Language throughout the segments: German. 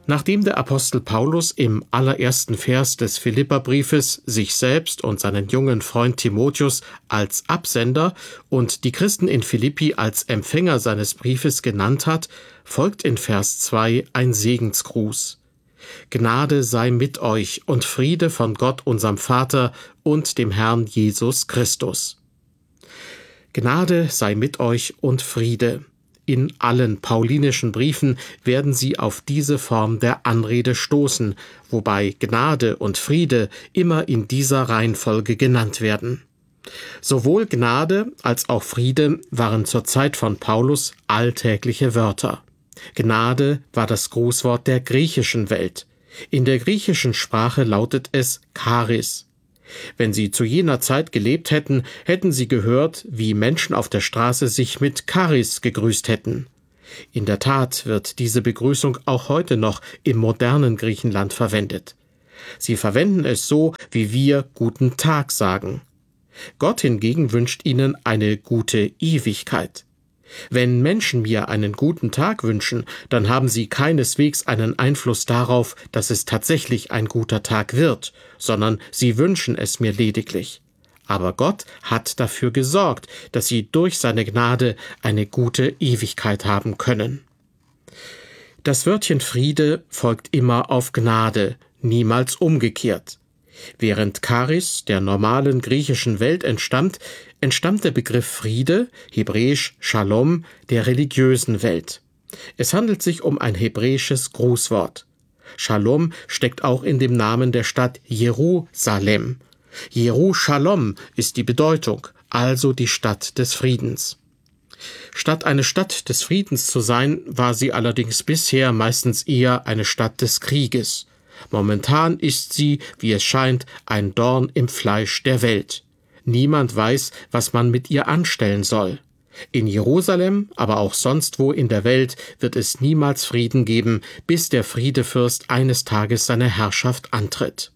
Nachdem der Apostel Paulus im allerersten Vers des Philipperbriefes sich selbst und seinen jungen Freund Timotheus als Absender und die Christen in Philippi als Empfänger seines Briefes genannt hat, folgt in Vers 2 ein Segensgruß. Gnade sei mit euch und Friede von Gott, unserem Vater und dem Herrn Jesus Christus. Gnade sei mit euch und Friede. In allen paulinischen Briefen werden Sie auf diese Form der Anrede stoßen, wobei Gnade und Friede immer in dieser Reihenfolge genannt werden. Sowohl Gnade als auch Friede waren zur Zeit von Paulus alltägliche Wörter. Gnade war das Grußwort der griechischen Welt. In der griechischen Sprache lautet es Charis. Wenn Sie zu jener Zeit gelebt hätten, hätten Sie gehört, wie Menschen auf der Straße sich mit Charis gegrüßt hätten. In der Tat wird diese Begrüßung auch heute noch im modernen Griechenland verwendet. Sie verwenden es so, wie wir Guten Tag sagen. Gott hingegen wünscht Ihnen eine gute Ewigkeit. Wenn Menschen mir einen guten Tag wünschen, dann haben sie keineswegs einen Einfluss darauf, dass es tatsächlich ein guter Tag wird, sondern sie wünschen es mir lediglich. Aber Gott hat dafür gesorgt, dass sie durch seine Gnade eine gute Ewigkeit haben können. Das Wörtchen Friede folgt immer auf Gnade, niemals umgekehrt. Während Charis der normalen griechischen Welt entstammt der Begriff Friede, hebräisch Shalom, der religiösen Welt. Es handelt sich um ein hebräisches Grußwort. Shalom steckt auch in dem Namen der Stadt Jerusalem. Jerusalem ist die Bedeutung, also die Stadt des Friedens. Statt eine Stadt des Friedens zu sein, war sie allerdings bisher meistens eher eine Stadt des Krieges. Momentan ist sie, wie es scheint, ein Dorn im Fleisch der Welt. Niemand weiß, was man mit ihr anstellen soll. In Jerusalem, aber auch sonst wo in der Welt, wird es niemals Frieden geben, bis der Friedefürst eines Tages seine Herrschaft antritt.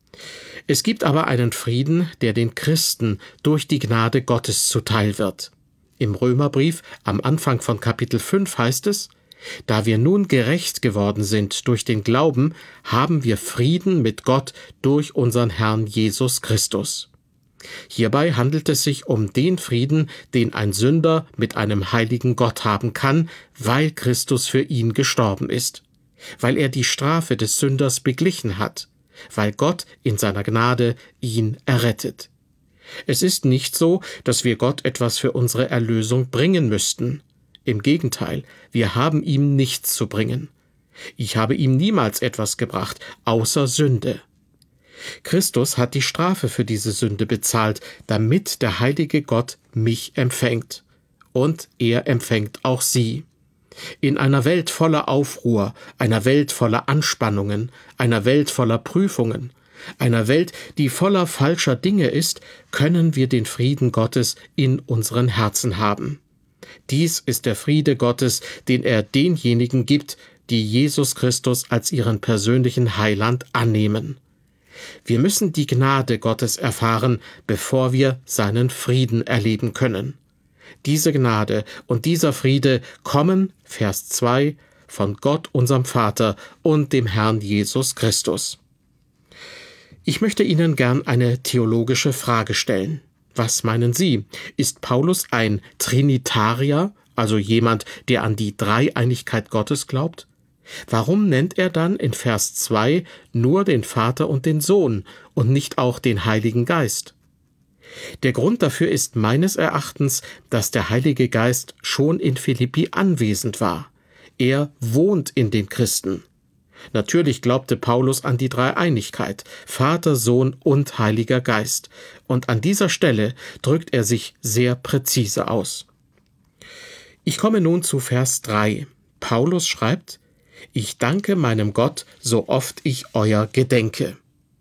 Es gibt aber einen Frieden, der den Christen durch die Gnade Gottes zuteil wird. Im Römerbrief am Anfang von Kapitel 5 heißt es: Da wir nun gerecht geworden sind durch den Glauben, haben wir Frieden mit Gott durch unseren Herrn Jesus Christus. Hierbei handelt es sich um den Frieden, den ein Sünder mit einem heiligen Gott haben kann, weil Christus für ihn gestorben ist, weil er die Strafe des Sünders beglichen hat, weil Gott in seiner Gnade ihn errettet. Es ist nicht so, dass wir Gott etwas für unsere Erlösung bringen müssten. Im Gegenteil, wir haben ihm nichts zu bringen. Ich habe ihm niemals etwas gebracht, außer Sünde. Christus hat die Strafe für diese Sünde bezahlt, damit der heilige Gott mich empfängt. Und er empfängt auch Sie. In einer Welt voller Aufruhr, einer Welt voller Anspannungen, einer Welt voller Prüfungen, einer Welt, die voller falscher Dinge ist, können wir den Frieden Gottes in unseren Herzen haben. Dies ist der Friede Gottes, den er denjenigen gibt, die Jesus Christus als ihren persönlichen Heiland annehmen. Wir müssen die Gnade Gottes erfahren, bevor wir seinen Frieden erleben können. Diese Gnade und dieser Friede kommen, Vers 2, von Gott, unserem Vater und dem Herrn Jesus Christus. Ich möchte Ihnen gern eine theologische Frage stellen. Was meinen Sie? Ist Paulus ein Trinitarier, also jemand, der an die Dreieinigkeit Gottes glaubt? Warum nennt er dann in Vers 2 nur den Vater und den Sohn und nicht auch den Heiligen Geist? Der Grund dafür ist meines Erachtens, dass der Heilige Geist schon in Philippi anwesend war. Er wohnt in den Christen. Natürlich glaubte Paulus an die Dreieinigkeit, Vater, Sohn und Heiliger Geist. Und an dieser Stelle drückt er sich sehr präzise aus. Ich komme nun zu Vers 3. Paulus schreibt: Ich danke meinem Gott, so oft ich euer gedenke.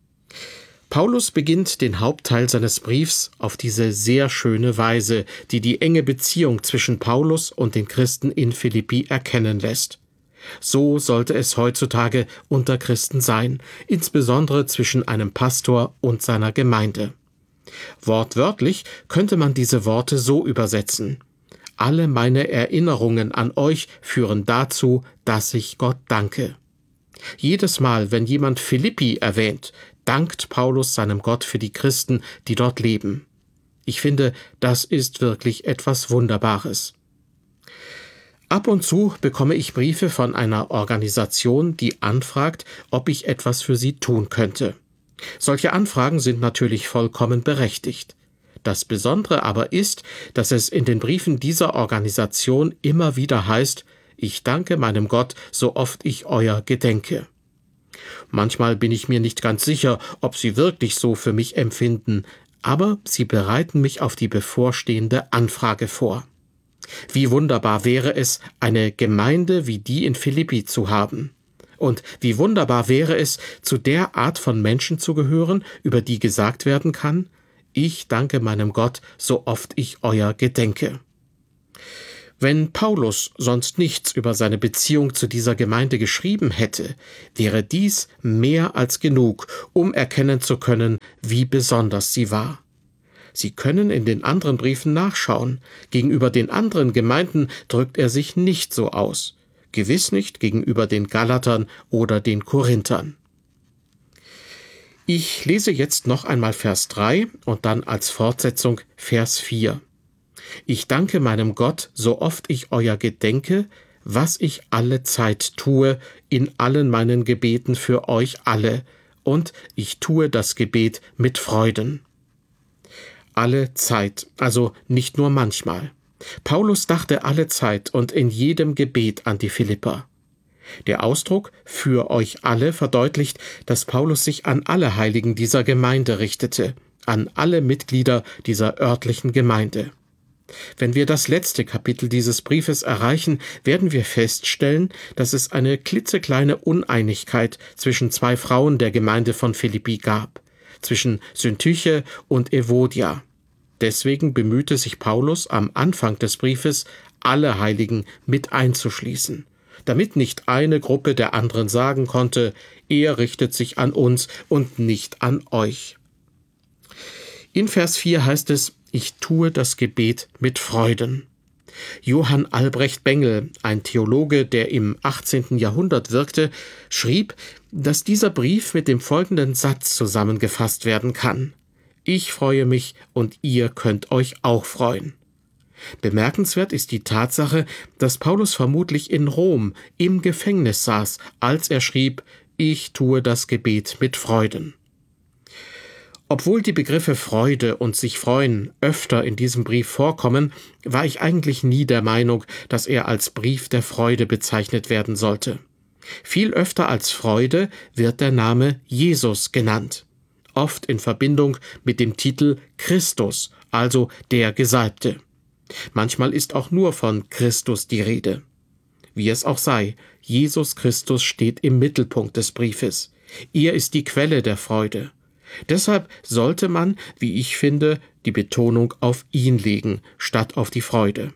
Paulus beginnt den Hauptteil seines Briefs auf diese sehr schöne Weise, die die enge Beziehung zwischen Paulus und den Christen in Philippi erkennen lässt. So sollte es heutzutage unter Christen sein, insbesondere zwischen einem Pastor und seiner Gemeinde. Wortwörtlich könnte man diese Worte so übersetzen: Alle meine Erinnerungen an euch führen dazu, dass ich Gott danke. Jedes Mal, wenn jemand Philippi erwähnt, dankt Paulus seinem Gott für die Christen, die dort leben. Ich finde, das ist wirklich etwas Wunderbares. Ab und zu bekomme ich Briefe von einer Organisation, die anfragt, ob ich etwas für sie tun könnte. Solche Anfragen sind natürlich vollkommen berechtigt. Das Besondere aber ist, dass es in den Briefen dieser Organisation immer wieder heißt, ich danke meinem Gott, so oft ich euer gedenke. Manchmal bin ich mir nicht ganz sicher, ob sie wirklich so für mich empfinden, aber sie bereiten mich auf die bevorstehende Anfrage vor. Wie wunderbar wäre es, eine Gemeinde wie die in Philippi zu haben. Und wie wunderbar wäre es, zu der Art von Menschen zu gehören, über die gesagt werden kann, ich danke meinem Gott, so oft ich euer gedenke. Wenn Paulus sonst nichts über seine Beziehung zu dieser Gemeinde geschrieben hätte, wäre dies mehr als genug, um erkennen zu können, wie besonders sie war. Sie können in den anderen Briefen nachschauen. Gegenüber den anderen Gemeinden drückt er sich nicht so aus. Gewiss nicht gegenüber den Galatern oder den Korinthern. Ich lese jetzt noch einmal Vers 3 und dann als Fortsetzung Vers 4. Ich danke meinem Gott, so oft ich euer gedenke, was ich alle Zeit tue, in allen meinen Gebeten für euch alle, und ich tue das Gebet mit Freuden. Alle Zeit, also nicht nur manchmal. Paulus dachte alle Zeit und in jedem Gebet an die Philipper. Der Ausdruck für euch alle verdeutlicht, dass Paulus sich an alle Heiligen dieser Gemeinde richtete, an alle Mitglieder dieser örtlichen Gemeinde. Wenn wir das letzte Kapitel dieses Briefes erreichen, werden wir feststellen, dass es eine klitzekleine Uneinigkeit zwischen zwei Frauen der Gemeinde von Philippi gab, zwischen Syntyche und Evodia. Deswegen bemühte sich Paulus am Anfang des Briefes, alle Heiligen mit einzuschließen, damit nicht eine Gruppe der anderen sagen konnte, er richtet sich an uns und nicht an euch. In Vers 4 heißt es, ich tue das Gebet mit Freuden. Johann Albrecht Bengel, ein Theologe, der im 18. Jahrhundert wirkte, schrieb, dass dieser Brief mit dem folgenden Satz zusammengefasst werden kann. Ich freue mich und ihr könnt euch auch freuen. Bemerkenswert ist die Tatsache, dass Paulus vermutlich in Rom im Gefängnis saß, als er schrieb, ich tue das Gebet mit Freuden. Obwohl die Begriffe Freude und sich freuen öfter in diesem Brief vorkommen, war ich eigentlich nie der Meinung, dass er als Brief der Freude bezeichnet werden sollte. Viel öfter als Freude wird der Name Jesus genannt, oft in Verbindung mit dem Titel Christus, also der Gesalbte. Manchmal ist auch nur von Christus die Rede. Wie es auch sei, Jesus Christus steht im Mittelpunkt des Briefes. Er ist die Quelle der Freude. Deshalb sollte man, wie ich finde, die Betonung auf ihn legen, statt auf die Freude.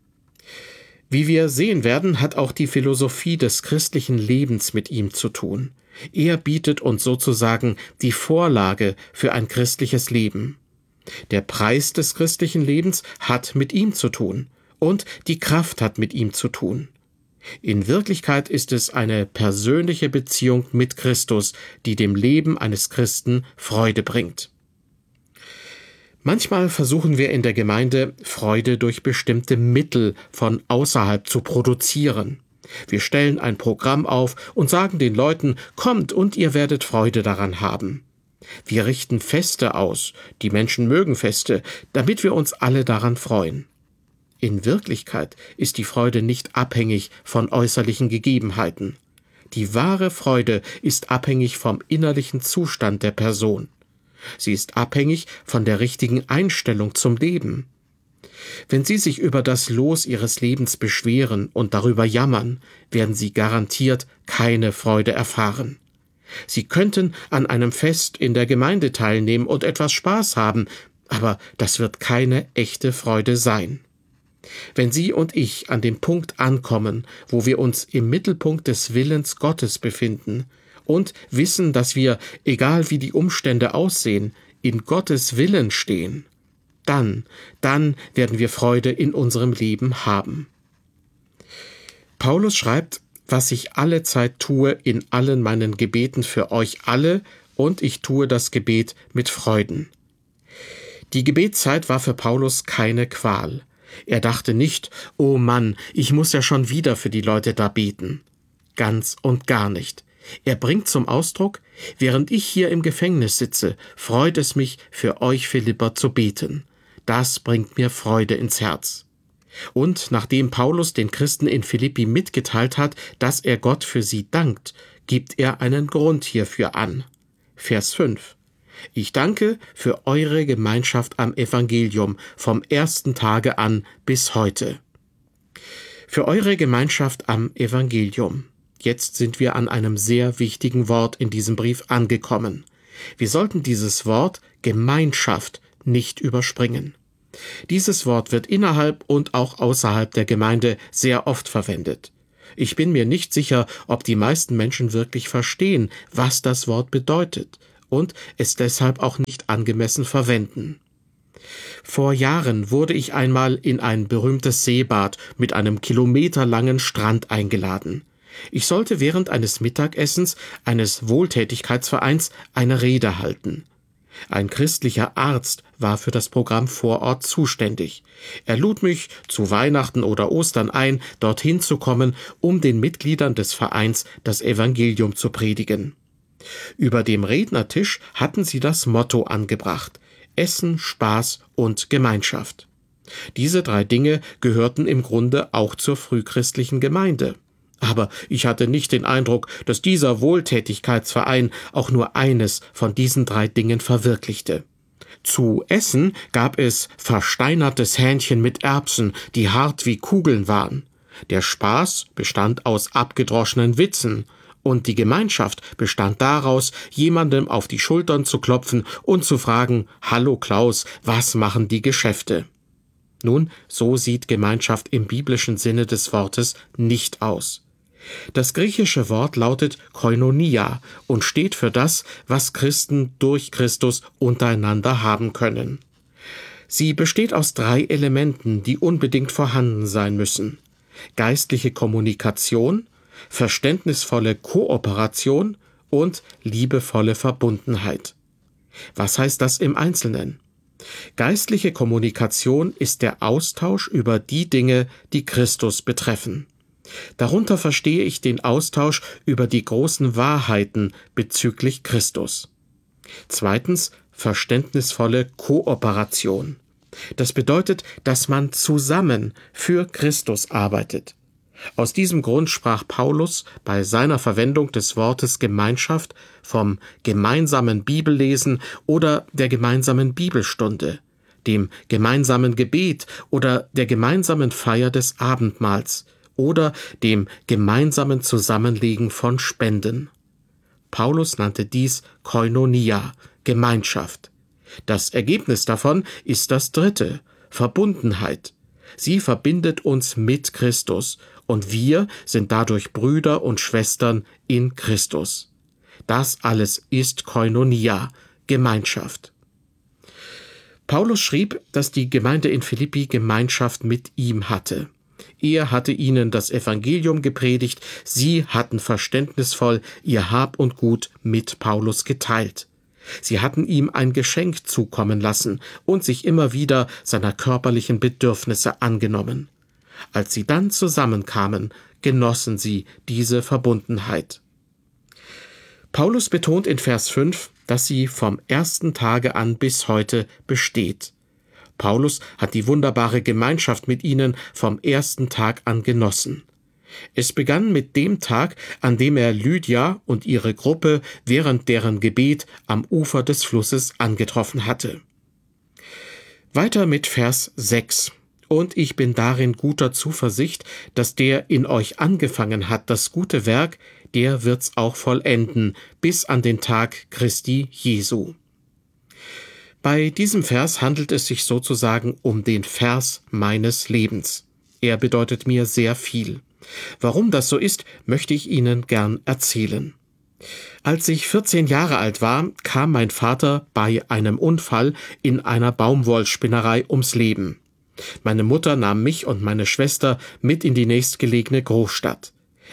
Wie wir sehen werden, hat auch die Philosophie des christlichen Lebens mit ihm zu tun. Er bietet uns sozusagen die Vorlage für ein christliches Leben. Der Preis des christlichen Lebens hat mit ihm zu tun und die Kraft hat mit ihm zu tun. In Wirklichkeit ist es eine persönliche Beziehung mit Christus, die dem Leben eines Christen Freude bringt. Manchmal versuchen wir in der Gemeinde, Freude durch bestimmte Mittel von außerhalb zu produzieren. Wir stellen ein Programm auf und sagen den Leuten, kommt und ihr werdet Freude daran haben. Wir richten Feste aus, die Menschen mögen Feste, damit wir uns alle daran freuen. In Wirklichkeit ist die Freude nicht abhängig von äußerlichen Gegebenheiten. Die wahre Freude ist abhängig vom innerlichen Zustand der Person. Sie ist abhängig von der richtigen Einstellung zum Leben. Wenn Sie sich über das Los Ihres Lebens beschweren und darüber jammern, werden Sie garantiert keine Freude erfahren. Sie könnten an einem Fest in der Gemeinde teilnehmen und etwas Spaß haben, aber das wird keine echte Freude sein. Wenn Sie und ich an dem Punkt ankommen, wo wir uns im Mittelpunkt des Willens Gottes befinden und wissen, dass wir, egal wie die Umstände aussehen, in Gottes Willen stehen, dann werden wir Freude in unserem Leben haben. Paulus schreibt, was ich alle Zeit tue in allen meinen Gebeten für euch alle, und ich tue das Gebet mit Freuden. Die Gebetszeit war für Paulus keine Qual. Er dachte nicht, oh Mann, ich muss ja schon wieder für die Leute da beten. Ganz und gar nicht. Er bringt zum Ausdruck, während ich hier im Gefängnis sitze, freut es mich, für euch Philipper zu beten. Das bringt mir Freude ins Herz. Und nachdem Paulus den Christen in Philippi mitgeteilt hat, dass er Gott für sie dankt, gibt er einen Grund hierfür an. Vers 5. Ich danke für eure Gemeinschaft am Evangelium vom ersten Tage an bis heute. Für eure Gemeinschaft am Evangelium. Jetzt sind wir an einem sehr wichtigen Wort in diesem Brief angekommen. Wir sollten dieses Wort Gemeinschaft nicht überspringen. Dieses Wort wird innerhalb und auch außerhalb der Gemeinde sehr oft verwendet. Ich bin mir nicht sicher, ob die meisten Menschen wirklich verstehen, was das Wort bedeutet und es deshalb auch nicht angemessen verwenden. Vor Jahren wurde ich einmal in ein berühmtes Seebad mit einem kilometerlangen Strand eingeladen. Ich sollte während eines Mittagessens eines Wohltätigkeitsvereins eine Rede halten. Ein christlicher Arzt war für das Programm vor Ort zuständig. Er lud mich zu Weihnachten oder Ostern ein, dorthin zu kommen, um den Mitgliedern des Vereins das Evangelium zu predigen. Über dem Rednertisch hatten sie das Motto angebracht: Essen, Spaß und Gemeinschaft. Diese 3 Dinge gehörten im Grunde auch zur frühchristlichen Gemeinde. Aber ich hatte nicht den Eindruck, dass dieser Wohltätigkeitsverein auch nur eines von diesen 3 Dingen verwirklichte. Zu essen gab es versteinertes Hähnchen mit Erbsen, die hart wie Kugeln waren. Der Spaß bestand aus abgedroschenen Witzen. Und die Gemeinschaft bestand daraus, jemandem auf die Schultern zu klopfen und zu fragen: Hallo Klaus, was machen die Geschäfte? Nun, so sieht Gemeinschaft im biblischen Sinne des Wortes nicht aus. Das griechische Wort lautet Koinonia und steht für das, was Christen durch Christus untereinander haben können. Sie besteht aus 3 Elementen, die unbedingt vorhanden sein müssen: geistliche Kommunikation, verständnisvolle Kooperation und liebevolle Verbundenheit. Was heißt das im Einzelnen? Geistliche Kommunikation ist der Austausch über die Dinge, die Christus betreffen. Darunter verstehe ich den Austausch über die großen Wahrheiten bezüglich Christus. Zweitens, verständnisvolle Kooperation. Das bedeutet, dass man zusammen für Christus arbeitet. Aus diesem Grund sprach Paulus bei seiner Verwendung des Wortes Gemeinschaft vom gemeinsamen Bibellesen oder der gemeinsamen Bibelstunde, dem gemeinsamen Gebet oder der gemeinsamen Feier des Abendmahls oder dem gemeinsamen Zusammenlegen von Spenden. Paulus nannte dies Koinonia, Gemeinschaft. Das Ergebnis davon ist das 3., Verbundenheit. Sie verbindet uns mit Christus und wir sind dadurch Brüder und Schwestern in Christus. Das alles ist Koinonia, Gemeinschaft. Paulus schrieb, dass die Gemeinde in Philippi Gemeinschaft mit ihm hatte. Er hatte ihnen das Evangelium gepredigt, sie hatten verständnisvoll ihr Hab und Gut mit Paulus geteilt. Sie hatten ihm ein Geschenk zukommen lassen und sich immer wieder seiner körperlichen Bedürfnisse angenommen. Als sie dann zusammenkamen, genossen sie diese Verbundenheit. Paulus betont in Vers 5, dass sie vom ersten Tage an bis heute besteht. Paulus hat die wunderbare Gemeinschaft mit ihnen vom ersten Tag an genossen. Es begann mit dem Tag, an dem er Lydia und ihre Gruppe während deren Gebet am Ufer des Flusses angetroffen hatte. Weiter mit Vers 6. Und ich bin darin guter Zuversicht, dass der in euch angefangen hat, das gute Werk, der wird's auch vollenden, bis an den Tag Christi Jesu. Bei diesem Vers handelt es sich sozusagen um den Vers meines Lebens. Er bedeutet mir sehr viel. Warum das so ist, möchte ich Ihnen gern erzählen. Als ich 14 Jahre alt war, kam mein Vater bei einem Unfall in einer Baumwollspinnerei ums Leben. Meine Mutter nahm mich und meine Schwester mit in die nächstgelegene Großstadt.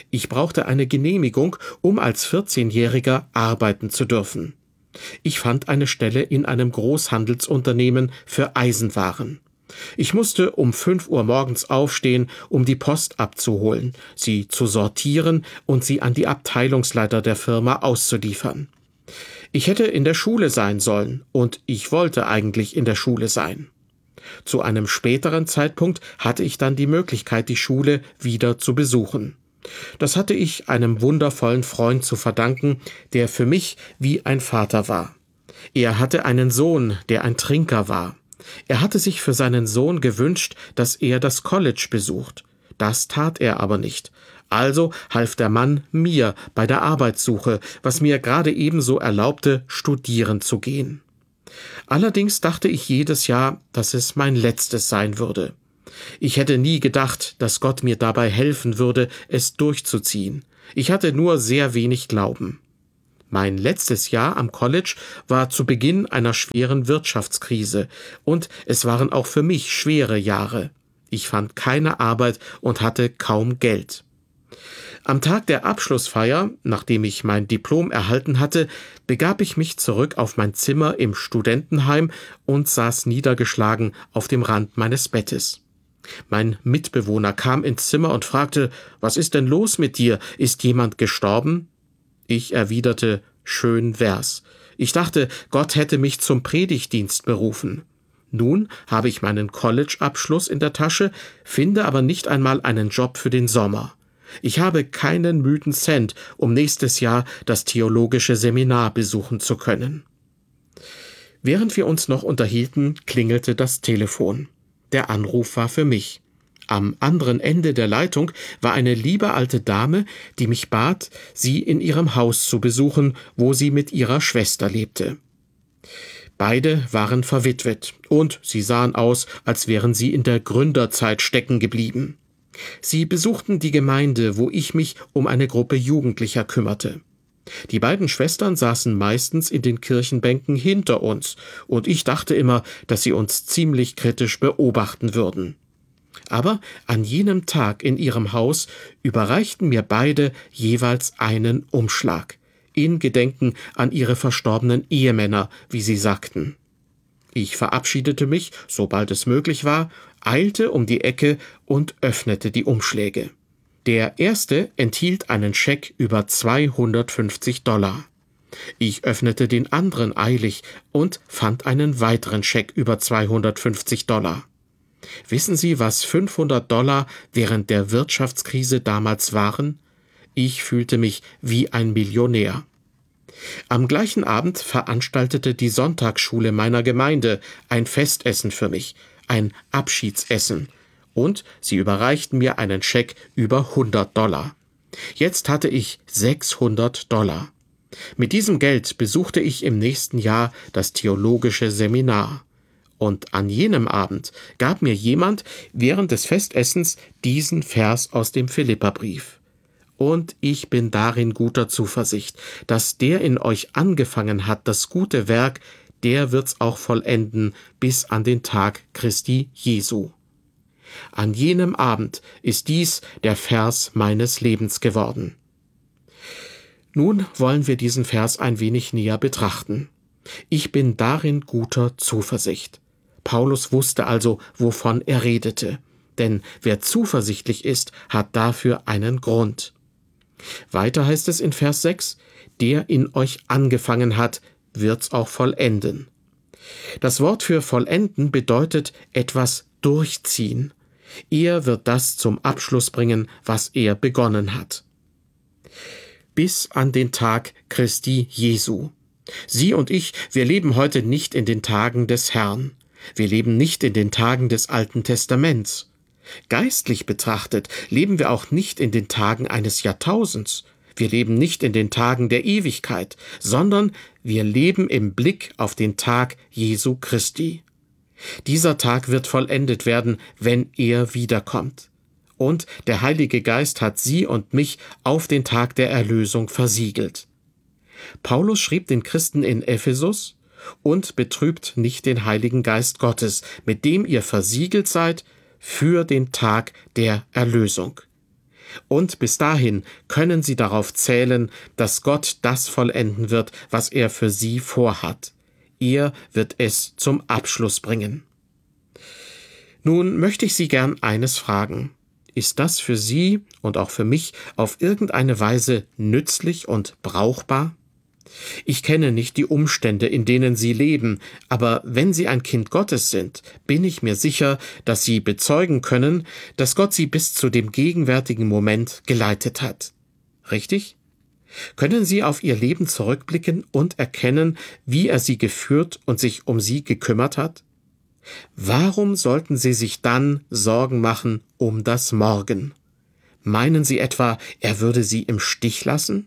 Ich brauchte eine Genehmigung, um als 14-Jähriger arbeiten zu dürfen. Ich fand eine Stelle in einem Großhandelsunternehmen für Eisenwaren. Ich musste um 5 Uhr morgens aufstehen, um die Post abzuholen, sie zu sortieren und sie an die Abteilungsleiter der Firma auszuliefern. Ich hätte in der Schule sein sollen und ich wollte eigentlich in der Schule sein. Zu einem späteren Zeitpunkt hatte ich dann die Möglichkeit, die Schule wieder zu besuchen. Das hatte ich einem wundervollen Freund zu verdanken, der für mich wie ein Vater war. Er hatte einen Sohn, der ein Trinker war. Er hatte sich für seinen Sohn gewünscht, dass er das College besucht. Das tat er aber nicht. Also half der Mann mir bei der Arbeitssuche, was mir gerade ebenso erlaubte, studieren zu gehen. Allerdings dachte ich jedes Jahr, dass es mein letztes sein würde. Ich hätte nie gedacht, dass Gott mir dabei helfen würde, es durchzuziehen. Ich hatte nur sehr wenig Glauben. Mein letztes Jahr am College war zu Beginn einer schweren Wirtschaftskrise und es waren auch für mich schwere Jahre. Ich fand keine Arbeit und hatte kaum Geld. Am Tag der Abschlussfeier, nachdem ich mein Diplom erhalten hatte, begab ich mich zurück auf mein Zimmer im Studentenheim und saß niedergeschlagen auf dem Rand meines Bettes. Mein Mitbewohner kam ins Zimmer und fragte, »Was ist denn los mit dir? Ist jemand gestorben?« Ich erwiderte, »Schön wär's. Ich dachte, Gott hätte mich zum Predigtdienst berufen. Nun habe ich meinen College-Abschluss in der Tasche, finde aber nicht einmal einen Job für den Sommer. Ich habe keinen müden Cent, um nächstes Jahr das theologische Seminar besuchen zu können.« Während wir uns noch unterhielten, klingelte das Telefon. Der Anruf war für mich. Am anderen Ende der Leitung war eine liebe alte Dame, die mich bat, sie in ihrem Haus zu besuchen, wo sie mit ihrer Schwester lebte. Beide waren verwitwet und sie sahen aus, als wären sie in der Gründerzeit stecken geblieben. Sie besuchten die Gemeinde, wo ich mich um eine Gruppe Jugendlicher kümmerte. Die beiden Schwestern saßen meistens in den Kirchenbänken hinter uns, und ich dachte immer, dass sie uns ziemlich kritisch beobachten würden. Aber an jenem Tag in ihrem Haus überreichten mir beide jeweils einen Umschlag, in Gedenken an ihre verstorbenen Ehemänner, wie sie sagten. Ich verabschiedete mich, sobald es möglich war, eilte um die Ecke und öffnete die Umschläge. Der erste enthielt einen Scheck über $250. Ich öffnete den anderen eilig und fand einen weiteren Scheck über $250. Wissen Sie, was $500 während der Wirtschaftskrise damals waren? Ich fühlte mich wie ein Millionär. Am gleichen Abend veranstaltete die Sonntagsschule meiner Gemeinde ein Festessen für mich, ein Abschiedsessen, und sie überreichten mir einen Scheck über $100. Jetzt hatte ich $600. Mit diesem Geld besuchte ich im nächsten Jahr das theologische Seminar. Und an jenem Abend gab mir jemand während des Festessens diesen Vers aus dem Philipperbrief. Und ich bin darin guter Zuversicht, dass der in euch angefangen hat, das gute Werk, der wird's auch vollenden bis an den Tag Christi Jesu. An jenem Abend ist dies der Vers meines Lebens geworden. Nun wollen wir diesen Vers ein wenig näher betrachten. Ich bin darin guter Zuversicht. Paulus wusste also, wovon er redete, denn wer zuversichtlich ist, hat dafür einen Grund. Weiter heißt es in Vers 6, der in euch angefangen hat, wird's auch vollenden. Das Wort für vollenden bedeutet etwas durchziehen. Er wird das zum Abschluss bringen, was er begonnen hat. Bis an den Tag Christi Jesu. Sie und ich, wir leben heute nicht in den Tagen des Herrn. Wir leben nicht in den Tagen des Alten Testaments. Geistlich betrachtet leben wir auch nicht in den Tagen eines Jahrtausends. Wir leben nicht in den Tagen der Ewigkeit, sondern wir leben im Blick auf den Tag Jesu Christi. Dieser Tag wird vollendet werden, wenn er wiederkommt. Und der Heilige Geist hat Sie und mich auf den Tag der Erlösung versiegelt. Paulus schrieb den Christen in Ephesus: Und betrübt nicht den Heiligen Geist Gottes, mit dem ihr versiegelt seid für den Tag der Erlösung. Und bis dahin können Sie darauf zählen, dass Gott das vollenden wird, was er für Sie vorhat. Er wird es zum Abschluss bringen. Nun möchte ich Sie gern eines fragen. Ist das für Sie und auch für mich auf irgendeine Weise nützlich und brauchbar? Ich kenne nicht die Umstände, in denen Sie leben, aber wenn Sie ein Kind Gottes sind, bin ich mir sicher, dass Sie bezeugen können, dass Gott Sie bis zu dem gegenwärtigen Moment geleitet hat. Richtig? Können Sie auf Ihr Leben zurückblicken und erkennen, wie er Sie geführt und sich um Sie gekümmert hat? Warum sollten Sie sich dann Sorgen machen um das Morgen? Meinen Sie etwa, er würde Sie im Stich lassen?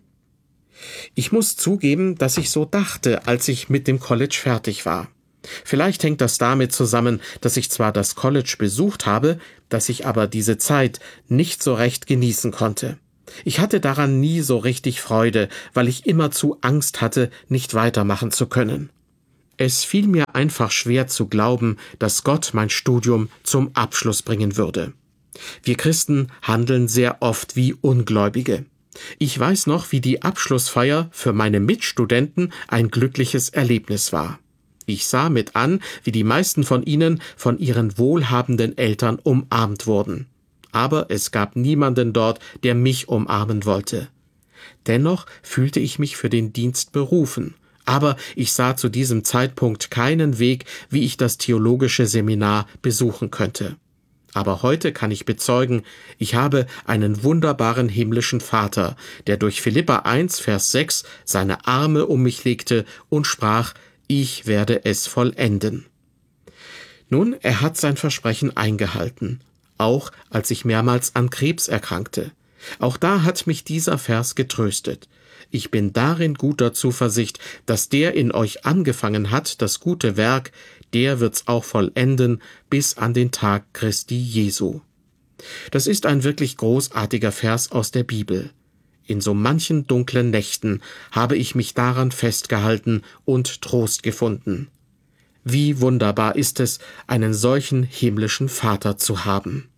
Ich muss zugeben, dass ich so dachte, als ich mit dem College fertig war. Vielleicht hängt das damit zusammen, dass ich zwar das College besucht habe, dass ich aber diese Zeit nicht so recht genießen konnte. Ich hatte daran nie so richtig Freude, weil ich immerzu Angst hatte, nicht weitermachen zu können. Es fiel mir einfach schwer zu glauben, dass Gott mein Studium zum Abschluss bringen würde. Wir Christen handeln sehr oft wie Ungläubige. Ich weiß noch, wie die Abschlussfeier für meine Mitstudenten ein glückliches Erlebnis war. Ich sah mit an, wie die meisten von ihnen von ihren wohlhabenden Eltern umarmt wurden. Aber es gab niemanden dort, der mich umarmen wollte. Dennoch fühlte ich mich für den Dienst berufen. Aber ich sah zu diesem Zeitpunkt keinen Weg, wie ich das theologische Seminar besuchen könnte. Aber heute kann ich bezeugen, ich habe einen wunderbaren himmlischen Vater, der durch Philipper 1, Vers 6 seine Arme um mich legte und sprach, ich werde es vollenden. Nun, er hat sein Versprechen eingehalten, auch als ich mehrmals an Krebs erkrankte. Auch da hat mich dieser Vers getröstet. Ich bin darin guter Zuversicht, dass der in euch angefangen hat, das gute Werk, der wird's auch vollenden bis an den Tag Christi Jesu. Das ist ein wirklich großartiger Vers aus der Bibel. In so manchen dunklen Nächten habe ich mich daran festgehalten und Trost gefunden. Wie wunderbar ist es, einen solchen himmlischen Vater zu haben.